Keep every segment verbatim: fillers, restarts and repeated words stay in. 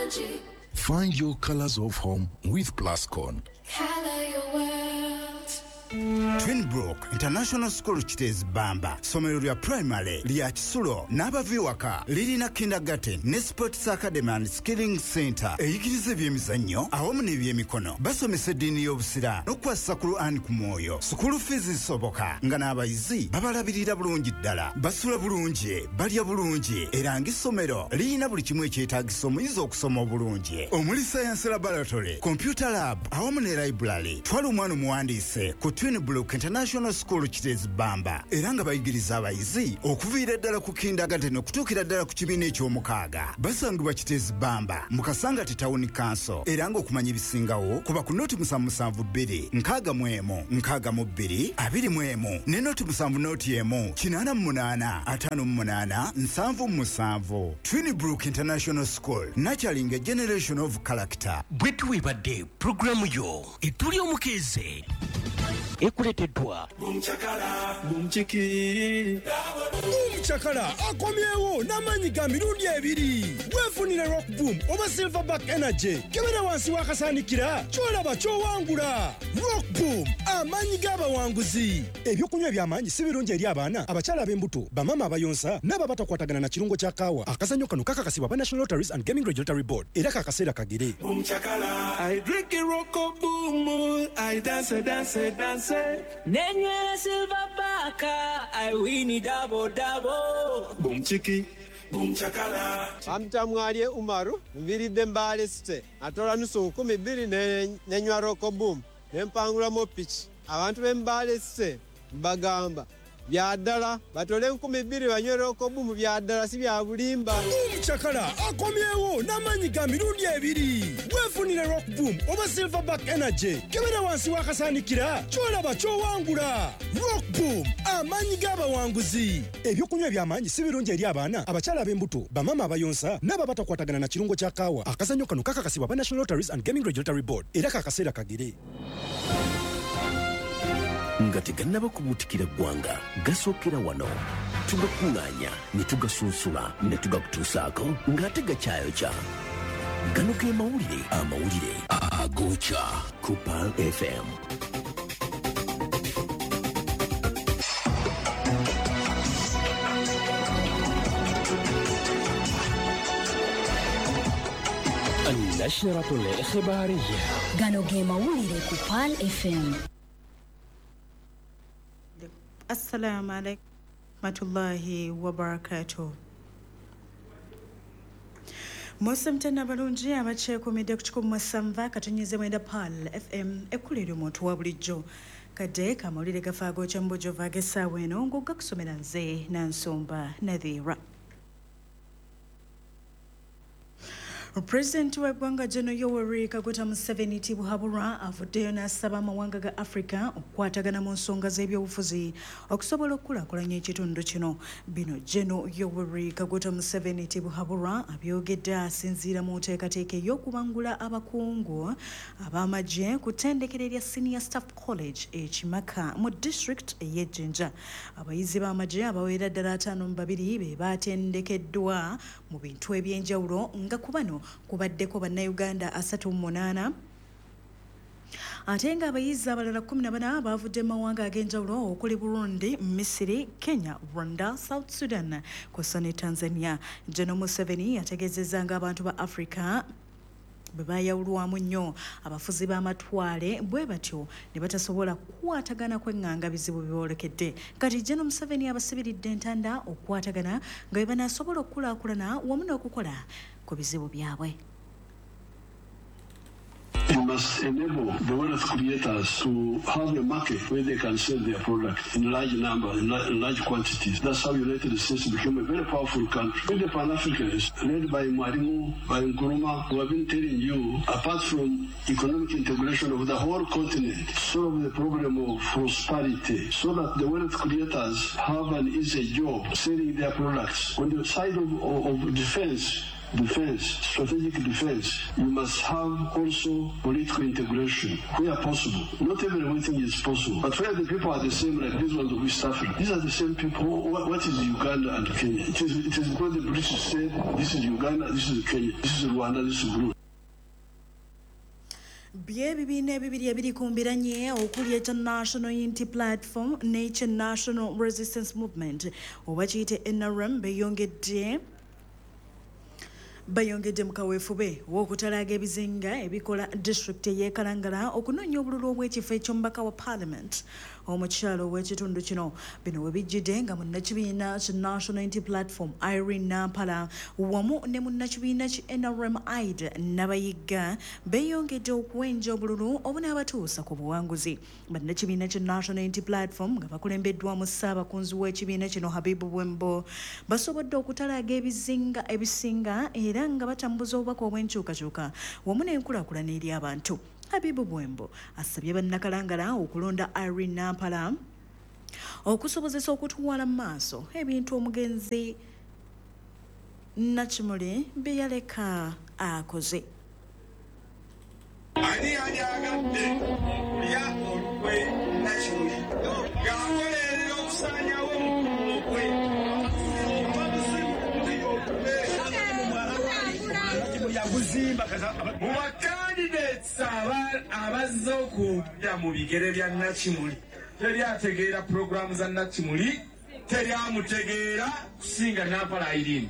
technology. Find your colors of home with Plascon. Color your world. Twinbrook International School Kitezi Bamba somero lya primary lya Kisulo n'abaviwaka lirina kindergarten ne sports academy and skilling center eyigiriza ebyemizannyo awamu n'ebyemikono basomesa eddiini y'obusira n'okwassa ku Quran ku mwoyo school fees zisoboka nga n'abayizi babalabirira bulungi ddala basula bulungi balya bulungi era ng'essomero lirina buli kimu ekyetaagisa omuyizi okusoma obulungi omuli science laboratory computer lab awamu ne library twala omwana omuwandiise ku Twinbrook International School Kitezi Bamba era nga bayigiriza abayizi okuviira ddala ku kindergarten okutuukira ddala ku kibiina eky'omukaaga basangibwa Kitezi Bamba mu Kasangati Town Council era nga okumanya ebisingawo kuba ku noti musanvu musanvu bbiri nkaaga mu emu nkaaga mu bbiri abiri mu emu ne noti musanvu noti emu kinaana mu munaana ataano mu munaana nsanvu mu musanvu Twinbrook International School nurturing a generation of character. Bwe tuwebadde programu yo etuli omukeeze ekuleteddwa Bumchakala bumchiki Bumchakala akomyewo n'amanyi ga mirundi ebiri weefunire rock boom oba silverback energy kebera wansi wakasaanikira kyolaba kyowangula rock boom amanyi g'abawanguzi ebyokunywa eby'amaanyi si birungi eri abaana abakyala ab'embuto bamama abayonsa n'ababatakwatagana na kirungo kya kaawa akazannyo kano kakakasibwa ba National Lotteries and Gaming Regulatory Board era kakaseera kagere Bumchakala I drink a rock boom I dance dance dance Nenye silverback I win it double double Bumchiki Bumchakala Amtamwalie Umaru mviridde mbale site atola nusu nkumi bbiri nenywa roko boom nempangula mo pitch abantu b'embale site mbagamba byaddala batole nkumi bbiri banywe roko boom byaddala si bya bulimba Bumchakala akomyewo n'amanyi ga mirundi ebiri weefunire rock boom oba silverback energy kebera wansi wakasaanikira kyolaba kyowangula rock boom amanyi g'abawanguzi ebyokunywa eby'amaanyi si birungi eri abaana abakyala ab'embuto bamama abayonsa n'ababatakwatagana na kirungo kya kaawa akazannyo kano kakakasibwa ba National Lotteries and Gaming Regulatory Board era kakaseera kagere nga tegannaba kubuutikira ggwanga gasookera wano tugakuŋŋaanya ne tugasunsula ne tugakutuusaako ng'ate gakyayokya gano ge mawulire amawulire agookya ku Pearl F M. النشرة الإخبارية gano ge mawulire ku Pearl F M. Assalamu alaikum warahmatullahi wabarakatuh. Musamtana balungi abakyekuumidde ku kikumi mu ssanvu katonnyeze mwenda Pearl F M ekkulira omuntu wa bulijjo kadde kamawulire gafa ag'okya mu bujjuvu ag'essaawa eno ng'ogakusomera nze Nansumba Nadhira. President wa Gwanga General Yoweri Kaguta Museveni Tibuhaburwa avuddeyo n'asaba amawanga ga Africa okukwatagana mu nsonga z'ebyobufuzi okusobola okukulaakulanya ekitundu kino. Bino General Yoweri Kaguta Museveni Tibuhaburwa abyogedde asinziira mu nteekateeka ey'okubangula abakungu ab'amagye ku ttendekero erya Senior Staff College e Kimaka mu district ey'e Jinja. Abayizi b'amagye abawera ddala ataano mu babiri be baatendekeddwa mu bintu eby'enjawulo nga ku bano kubaddeko bannayuganda asatu mu munaana ate nga abayizi abalala kumi na bana baavudde mu mawanga ag'enjawulo okuli Burundi, Misiri, Kenya, Rwanda, South Sudan kw'ossa ne Tanzania. General Museveni yategeezezza ng'abantu ba Africa bwe baayawulwamu nnyo abafuzi b'amatwale bwe batyo ne batasobola kukwatagana kw'eŋŋanga bizibu biboolekedde. Kati General Museveni abasibiridde entanda okukwatagana nga bwe banaasobola okukulaakulana wamu n'okukola ku bizibu byabwe. You must enable the wealth creators to have a market where they can sell their product in large numbers, in, la- in large quantities. That's how United States became a very powerful country. With the Pan-Africans, led by Mwalimu, by Nkrumah, who have been telling you, apart from economic integration of the whole continent, solve the problem of prosperity, so that the wealth creators have an easy job selling their products. On the side of, of, of defense, defense, strategic defense, you must have also political integration where possible. Not everything is possible, but where the people are the same, like these ones of East Africa, these are the same people. What, what is Uganda and Kenya? It is, it is because the British said, this is Uganda, this is Kenya, this is Rwanda, this is Burundi. bye bibina ebibiri ebirikumbiranye okuli International Unity Platform Nature National Resistance Movement oba kiyite N R M beyongedde bayongedde mu kaweefube w'okutalaga ebizinga ebikola district ey'ekalangala okunoonya obululu obw'ekifo eky'omubaka wa parliament omukyalo w'ekitundu kino bino we bijjidde nga munnakibiina ki National Unity Platform Irene Nampala wamu ne munnakibiina ki N R M Aid Nabayigga beeyongedde okuwenja obululu obunaabatuusa ku buwanguzi. Bannakibiina ki National Unity Platform nga bakulembeddwamu ssaabakunzi w'ekibiina kino Habibu Bwembo basobodde okutalaaga ebizinga ebisinga era nga batambuza obubaka obw'enkyukakyuka wamu n'enkulaakulana eri abantu. Habibu Bwembo asabye bannakalangala okulonda Irene Nampala okusobozesa okutuwala mu maaso ebintu omugenzi Nakimuli bye yaleka akoze. Ani ani agadde okulya olukwe Nakimuli ng'akolerera okusaanyawo olukwe mu bakandidates abazze okujja mu bigere bya Nakimuli teri ategeera puroguramu za Nakimuli, teri amutegeera kusinga Nampala Irene.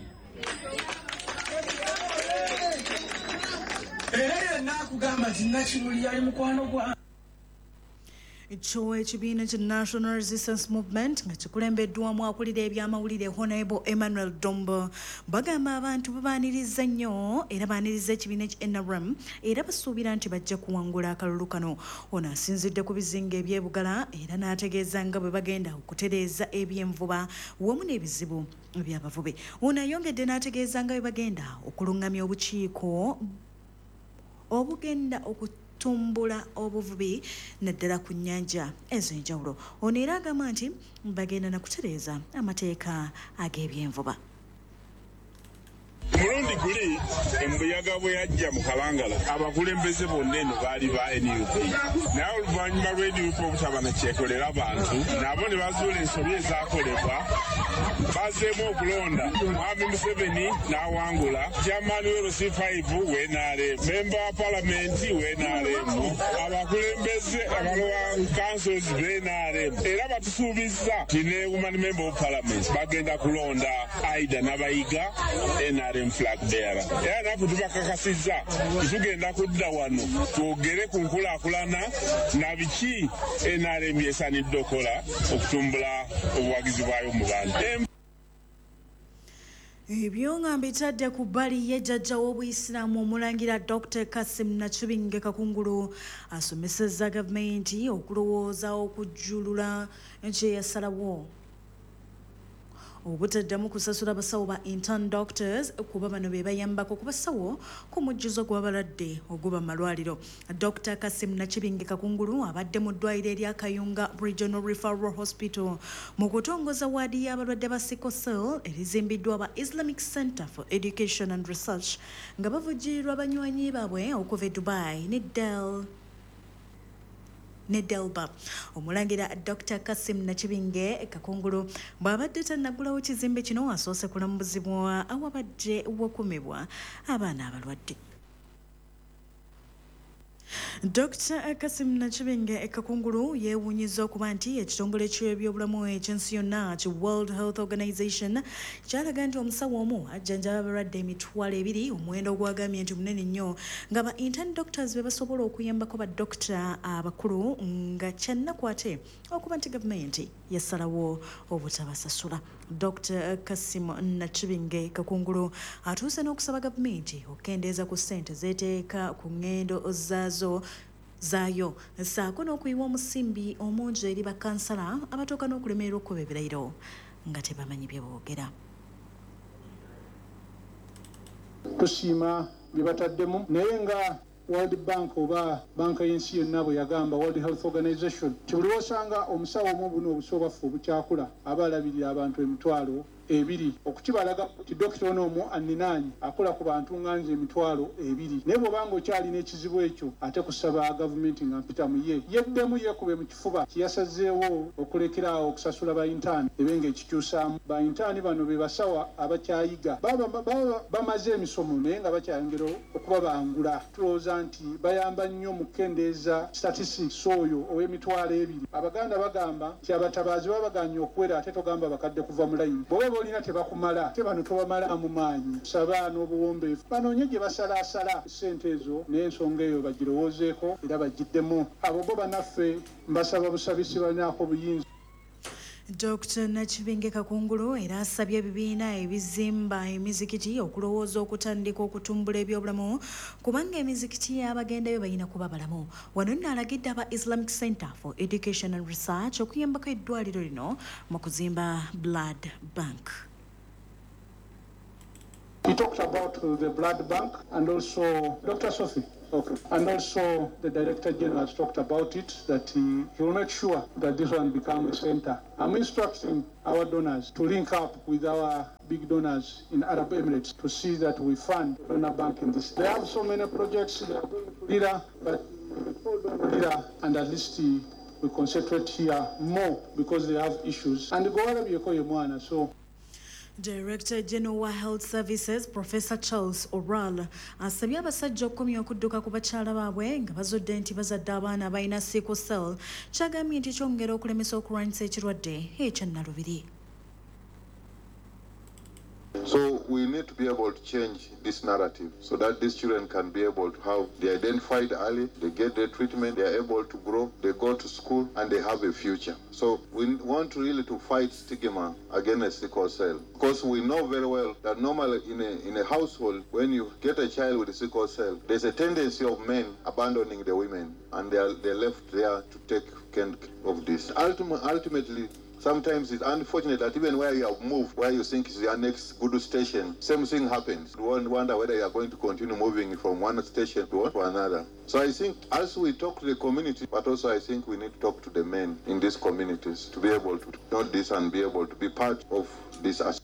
Era yenna akugamba nti Nakimuli yali mukwano gwa Ekyo ekibiina ki National Resistance Movement nga kikulembeddwamu akulira ebyamawulire Honorable Emmanuel Dombo bagamba abantu babaaniriza nnyo era baaniriza ekibiina ki N R M era basuubira nti bajja kuwangula akalulu kano. Ono asinzidde ku bizinga ebyebugala era n'ategeeza nga bwe bagenda okutereeza ebyenvuba wamu n'ebizibu by'abavubi. Ono ayongedde n'ategeeza nga bwe bagenda okulungamya obukiiko obugenda oku tumbula obuvubi naddala ku nnyanja ez'enjawulo. Ono era agamba nti bagenda na kutereeza amateeka ag'ebyenvuba. Mulundi guli embuyaga bwe yajja mu Kalangala abakulembeze bonna eno baali ba N U P naye oluvannyuma lwa N U P obutaba na kyekolera abantu nabo ne bazuula ensobi ezaakolebwa bazeemu okulonda Mwami Museveni n'awangula kyamaani w'O C five w'N R M memba wa palamenti w'N R M abakulembeze abalowa councils b'N R M era batusuubizza ti ne woman member of parliament bagenda kulonda Aida Nabayiga N R M flag bearer. Era napo tubakakasizza tugenda kudda wano twogere ku nkulaakulana na biki N R M yesanidde okola okutumbula obuwagizi bwayo mu bantu. Ebyo nga mbitadde ku bbali y'ejjajja w'Obuyisiraamu Omulangira Doctor Kassim Nakibinge Kakungulu asomesezza gavumenti okulowooza okujjulula kye yasalawo obutaddamu kusasula basawo ba intern doctors kuba bano be bayambako ku basawo ku mujjuzo gw'abalwadde oguba malwaliro. Doctor Kassim Nakibinge Kakungulu abadde mu ddwaliro erya Kayunga Regional Referral Hospital mu kutongoza waadi y'abalwadde ba sickle cell erizimbiddwa ba Islamic Center for Education and Research nga bavujjirirwa banywanyi baabwe okuva e Dubai ne Del ne Delba. Omulangira Doctor Kassim Nakibinge Kakungulu bw'abadde tannaggulawo kizimbe kino asoose kulambuzibwa awabadde wakumibwa abaana abalwadde. Doctor Kassim Nakibinge Kakungulu yeewuunyizza okuba nti ekitongole ky'ebyobulamu eky'ensi yonna ki World Health Organization kyalaga nti omusawo omu ajjanjaba abalwadde emitwalo ebiri omuwendo ogwagambye nti munene nnyo nga ba intern doctors be basobola okuyambako ba doctor abakulu nga kyannaku ate okuba nti gavumenti yasalawo obutabasasula. Doctor Kassim Nakibinge Kakungulu atuuse n'okusaba gavumenti okukendeeza ku ssente zeeteeka ku ngendo zaazo zaayo ssaako n'okuyiwa omusimbi omungi eri bakansala abatuuka n'okulemererwa okukuba ebirayiro nga tebamanyi bye boogera. Tusiima bye bataddemu naye nga World Bank oba banka y'ensi yonna bwe yagamba World Health Organization ti buli osanga omusawo omu buno obusobafu obukyakula aba alabirira abantu emitwalo ebiri okukibalaga nti dokita ono omu anninaanye akola ku bantu nga nze emitwalo ebiri naye bw'obanga okyalina ekizibu ekyo ate kusaba gavumenti nga mpita mu ye yeddemu yeekube mu kifuba kiyasazeewo okulekeraawo okusasula bayintaani ebe ng'ekikyusaamu bayintaani bano be basawa abakyayiga baba bamaze emisomo naye nga bakyayongera okubabangula tulowooza nti bayamba nnyo mu kukendeeza statistics oyo ow'emitwalo ebiri abaganda bagamba nti abatabaazi babaganye okuwera ate togamba bakadde kuva mu layini bw'oba boolina tebakumala te bano tobamala mu maanyi saba n'obuwombeefu banoonye gye basalaasala ssente ezo n'ensonga eyo bagirowoozeeko era bagiddemu abo bo bannaffe mbasaba busabisi balinaako buyinza. Doctor Nakibinge Kakungulu era asabye ebibiina ebizimba emizikiti okulowooza okutandika okutumbula ebyobulamu kubanga emizikiti y'abagendayo balina kuba balamu. Wano nno alagidde aba Islamic Center for Education and Research okuyambako eddwaliro lino mu kuzimba blood bank. He talked about uh, the blood bank and also Doctor Sophie. Okay. And also the Director General has talked about it, that he, he will make sure that this one becomes a center. I'm instructing our donors to link up with our big donors in Arab Emirates to see that we fund donor bank in this. They have so many projects, they are going to Lira, but Lira, and at least he, we concentrate here more because they have issues. And go Arab so. Director General wa Health Services Professor Charles Oral asabye abasajja okukomya okudduka ku bakyala baabwe nga bazodde nti bazadde abaana abalina sickle cell kyagambye nti kyongera okulemesa okulwanyisa ekirwadde ekyannalubiri. So we need to be able to change this narrative so that these children can be able to have, they identified early, they get their treatment, they are able to grow, they go to school, and they have a future. So we want to really to fight stigma against sickle cell. Because we know very well that normally in a, in a household, when you get a child with a sickle cell, there's a tendency of men abandoning the women, and they are they're left there to take care of this. Ultim- ultimately, sometimes it's unfortunate that even where you have moved, where you think is your next good station, same thing happens. You wonder whether you are going to continue moving from one station to, to another. So I think as we talk to the community, but also I think we need to talk to the men in these communities to be able to note this and be able to be part of this aspect.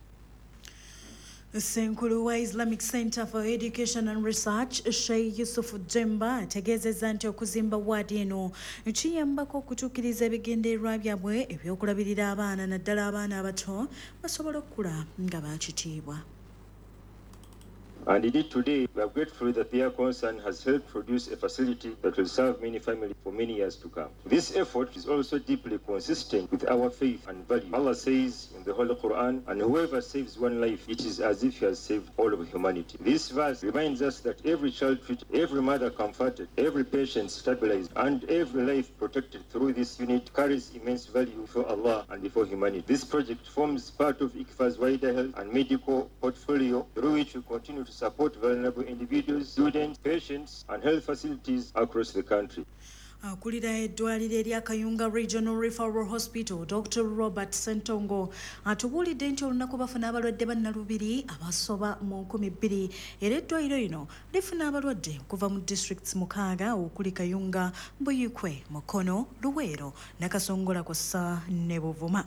Senkulu wa Islamic Center for Education and Research Sheikh Yusuf Jemba ategeezezza nti okuzimba waadi eno kiyambako okutuukiriza ebigendererwa byabwe ebyokulabirira abaana naddala abaana abato basobola okukula nga baakitiibwa. And indeed today, we are grateful that their concern has helped produce a facility that will serve many families for many years to come. This effort is also deeply consistent with our faith and value. Allah says in the Holy Quran, and whoever saves one life, it is as if he has saved all of humanity. This verse reminds us that every child treated, every mother comforted, every patient stabilized, and every life protected through this unit carries immense value for Allah and before humanity. This project forms part of I C F A's wider health and medical portfolio, through which we continue to support vulnerable individuals, students, patients, and health facilities across the country. Akulira eddwaliro erya Kayunga Regional Referral Hospital Doctor Robert Sentongo atubuulidde nti olunaku bafuna abalwadde bannalubiri abasoba mu nkumi bbiri era eddwaliro lino lifuna abalwadde okuva mu districts mukaaga okuli Kayunga, Buyikwe, Mukono, Luweero, Nakasongola kw'ossa ne Buvuma.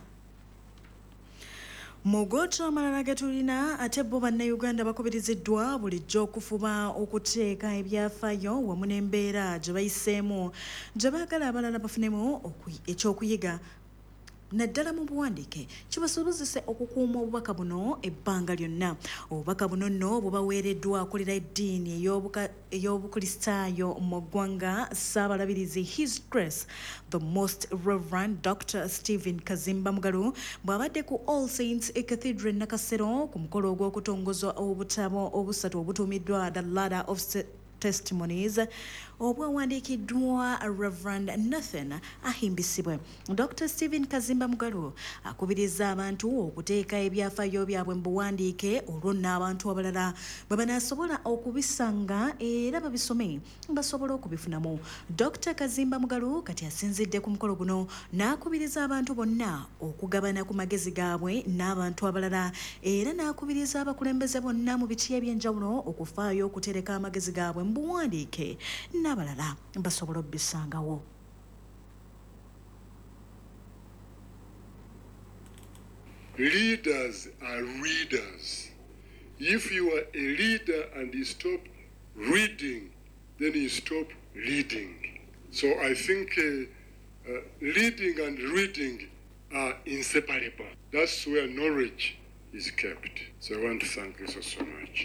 Mugoto amalala getulina ate bo bannayuganda bakubiriziddwa bulijjo okufuba okuteeka ebyafaayo wamu n'embeera gye bayiseemu gye baagala abalala bafunemu ekyokuyiga naddala mu buwandiike kibasobozese okukuuma obubaka buno ebbanga lyonna. Obubaka buno nno bubaweereddwa akulira eddiini ey'obukristaayo mu ggwanga Ssaabalabirizi His Grace the Most Reverend Doctor Stephen Kazimba Mugalu bw'abadde ku All Saints Cathedral Nakasero ku mukolo ogw'okutongoza obutabo obusatu obutuumiddwa The Ladder of Testimonies obwawandiikiddwa Reverend Nathan ahimbisibwe. Doctor Stephen Kazimba Mugalu akubiriza abantu okuteeka ebyafaayo byabwe mu buwandiike olwo n'abantu abalala bwe banaasobola okubisanga era babisome basobola okubifunamu. Doctor Kazimba Mugalu kati asinzidde ku mukolo guno n'akubiriza abantu bonna okugabana ku magezi gaabwe n'abantu abalala era n'akubiriza abakulembeze bonna mu biti eby'enjawulo okufaayo okutereka amagezi gaabwe mu buwandiike n'abalala basobola obbisangawo. Leaders are readers. If you are a leader and you stop reading, then you stop leading. So I think uh, uh, leading and reading are inseparable. That's where knowledge is kept. So I want to thank you so, so much.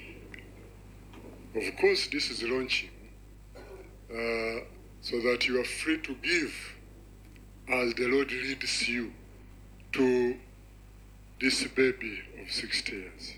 Of course, this is launching uh, so that you are free to give as the Lord leads you to this baby of sixty years.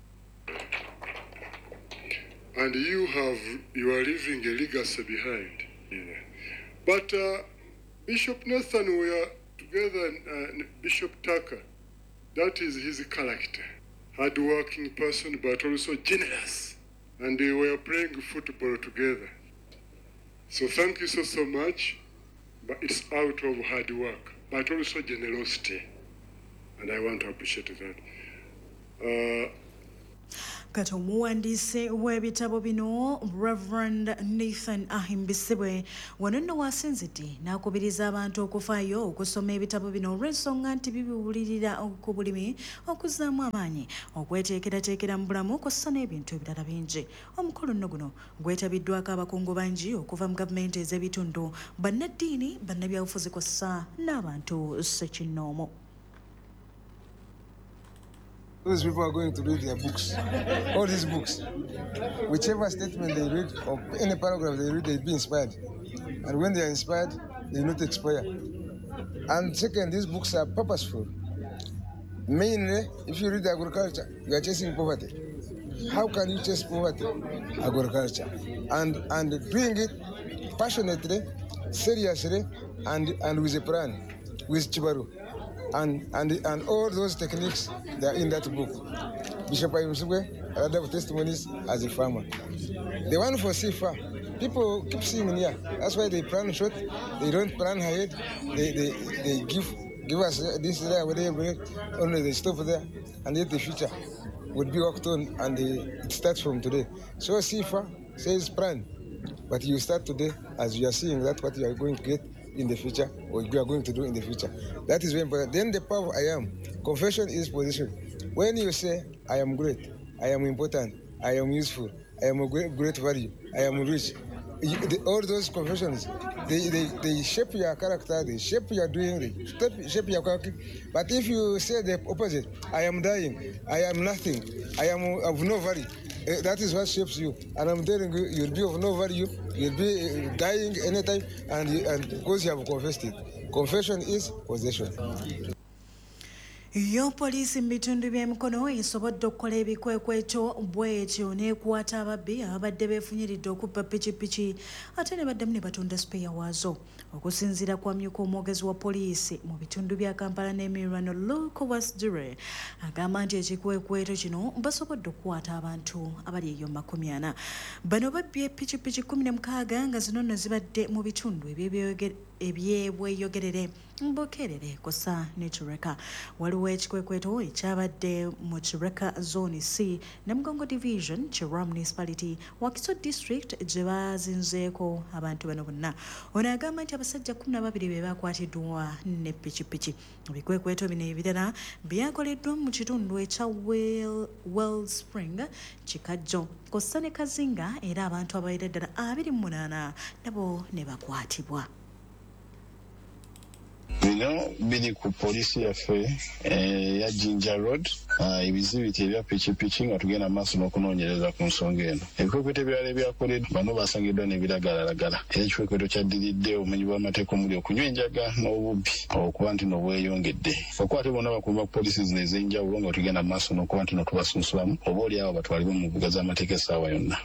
And you have, you are leaving a legacy behind. Yeah. But uh, Bishop Nathan, we are together, uh, Bishop Tucker, that is his character. Hard-working person, but also generous. And they were playing football together. So thank you so, so much. But it's out of hard work, but also generosity. And I want to appreciate that. Uh, kati omuwandiise w'ebitabo bino Reverend Nathan Ahimbisibwe wano nno wasinzidde n'akubiriza abantu okufaayo okusoma ebitabo bino olw'ensonga nti bibiwulirira ku bulimi okuzzaamu amaanyi okweteekerateekera mu bulamu kw'ossa n'ebintu ebirala bingi. Omukolo nno guno gwetabiddwako abakungu bangi okuva mu gavumenti ez'ebitundu, bannaddiini, bannabyabufuzi kw'ossa n'abantu ssekinnoomo. Those people are going to read their books, all these books. Whichever statement they read or any paragraph they read, they'll be inspired. And when they are inspired, they will not expire. And second, these books are purposeful. Mainly, if you read agriculture, you are chasing poverty. How can you chase poverty? Agriculture. And, and doing it passionately, seriously, and, and with a plan, with Chibaru. And, and, and all those techniques, they are in that book. Bishop Ayumsugwe, a lot of testimonies as a farmer. The one for Sifa, people keep seeing here. That's why they plan short, they don't plan ahead. They, they, they give, give us this, there, whatever, only they stop there, and yet the future would be worked on, and they, it starts from today. So Sifa says plan, but you start today as you are seeing that what you are going to get in the future, or you are going to do in the future. That is very important. Then the power of I am. Confession is position. When you say, I am great, I am important, I am useful, I am a great, great value, I am rich, you, the, all those confessions, they, they, they shape your character, they shape your doing, they shape, shape your character. But if you say the opposite, I am dying, I am nothing, I am of no value, Uh, that is what shapes you. And I'm telling you, you'll be of no value, you'll be uh, dying anytime, and, you, and because you have confessed it. Confession is possession. Yo poliisi mu bitundu by'emikono esobodde okukola ebikwekweto bw'etyo n'ekwata ababbi ababadde beefunyiridde okubba pikipiki ate ne baddamu ne batunda sipeya waazo. Okusinziira kwa myuka omwogezi wa poliisi mu bitundu bya Kampala n'emiriraano Luke Wasdure agamba nti ekikwekweto kino basobodde okukwata abantu abali eyo makumi ana. Bano babbye pikipiki kumi na mukaaga nga zino nno zibadde mu bitundu ebyebweyogerere Mbokerere kosa ne Kireka. Waliwo ekikwekweto ekyabadde mu Kireka Zone C Namugongo Division Kira Municipality Wakiso District gye bazinzeeko abantu bano bonna. Ono agamba nti abasajja kumi na babiri be bakwatiddwa ne pikipiki. Ebikwekweto bino ebirala byakoleddwa mu kitundu ekya Wellspring Kikajjo kosa ne Kazinga era abantu abayira ddala abiri mu munaana nabo ne bakwatibwa. Bino biri ku poliisi yaffe ya Jinja Road ebizibiti ebya pikipiki nga tugenda maaso n'okunoonyereza ku nsonga eno. Ebikwekweto ebirala ebyakoleddwa bano basangiddwa n'ebiragalalagala era ekikwekweto kyaddiridde obumenyi bw'amateeka omuli okunywa enjaga n'obubbi okuba nti n'obweyongedde. Okwate bonna bakuuma ku poliisi zino ez'enjawulo nga tugenda maaso n'okuba nti n'otubasunsulamu oba oli awo batwalibwe mu mbuga z'amateeka essaawa yonna.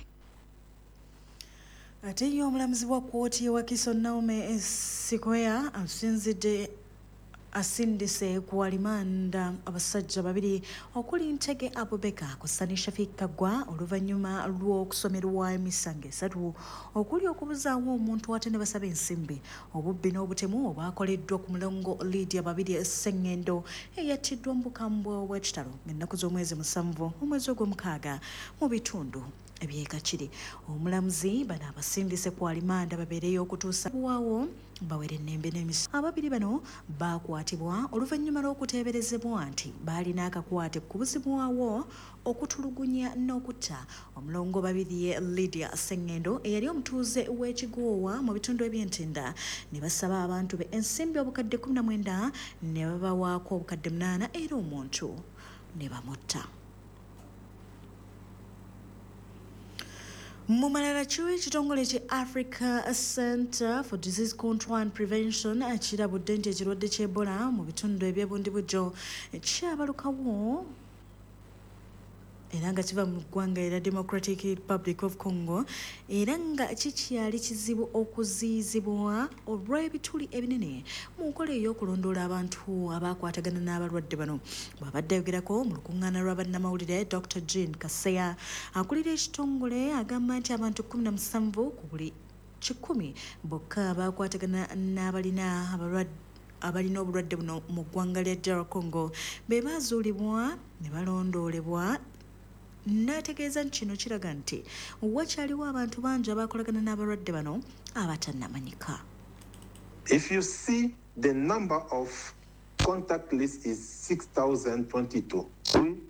Ate ye omulamuzi wa kkooti e Wakiso Naume Sikwea asinzidde asindise ku alimanda abasajja babiri okuli Ntege Abubeka kusani Shafik Kagwa oluvannyuma lw'okusomerwa emisango esatu okuli okubuzaawo omuntu ate ne basaba ensimbi obubbi n'obutemu obwakoleddwa ku mulongo Lydia Babiri Sengendo eyattiddwa mu bukambwe bw'ekitalo ng'ennaku z'omwezi musanvu omwezi ogw'omukaaga mu bitundu ebyekakiri. Omulamuzi bano abasindise ku alimanda babeereyo okutuusa waawo bawere ennembe n'emisu. Ababiri bano baakwatibwa oluvannyuma lw'okuteeberezebwa nti baalina akakwate ku buzibwawo okutulugunya n'okutta omulongo babiri ye Lydia Sengendo eyali omutuuze w'ekigoowa mu bitundu eby'Entenda ne basaba abantu be ensimbi obukadde kumi na mwenda ne babawaako obukadde munaana era omuntu ne bamutta. Mu malala kiwe ekitongole kye Africa Center for Disease Control and Prevention kirabudde nti ekirwadde ky'Ebola mu bitundu eby'ebundibujjo kyabalukawo era nga kiva mu ggwanga era Democratic Republic of Congo era nga kikyali kizibu okuziyizibwa olw'ebituli ebinene mu nkola ey'okulondoola abantu abaakwatagana n'abalwadde bano. Bw'abadde ayogerako mu lukuŋŋaana lw'abannamawulire Doctor Jean Kaseya akulira ekitongole agamba nti abantu kumi na musanvu ku buli kikumi bokka abaakwatagana n'abalina abalwadde abalina obulwadde buno mu ggwanga lya D R Congo be baazuulibwa ne balondoolebwa. N'ategeeza nti kino kiraga nti wakyaliwo abantu bangi abaakolagana n'abalwadde bano abatannamanyika. If you see the number of contact list is six thousand twenty-two. We